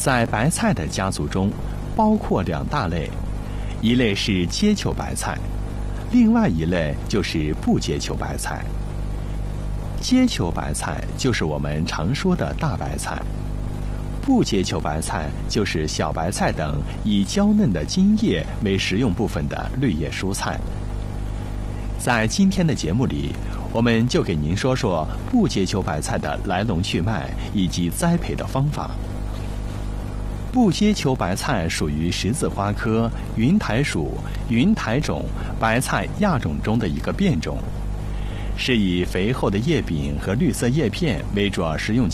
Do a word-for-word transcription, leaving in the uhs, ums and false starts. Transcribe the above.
在白菜的家族中，包括两大类，一类是结球白菜，另外一类就是不结球白菜。结球白菜就是我们常说的大白菜，不结球白菜就是小白菜等以娇嫩的茎叶为食用部分的绿叶蔬菜。在今天的节目里，我们就给您说说不结球白菜的来龙去脉以及栽培的方法。不结球白菜属于十字花科云苔属云苔种白菜亚种中的一个变种，是以肥厚的叶柄和绿色叶片为主要食用